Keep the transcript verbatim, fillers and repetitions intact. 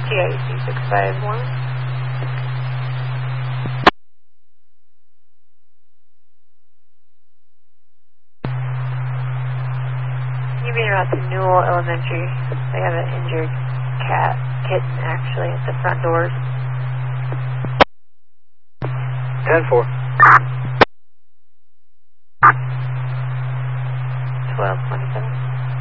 G I C six five one. You being about to Newell Elementary. They have an injured cat, kitten actually, at the front doors. ten four.